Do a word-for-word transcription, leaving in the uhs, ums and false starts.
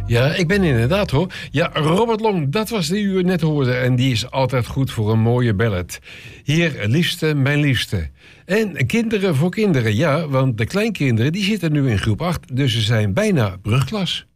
Ja, ik ben inderdaad hoor. Ja, Robert Long, dat was die u net hoorde. En die is altijd goed voor een mooie ballad. Hier, liefste, mijn liefste. En kinderen voor kinderen, ja. Want de kleinkinderen die zitten nu in groep acht. Dus ze zijn bijna brugklas.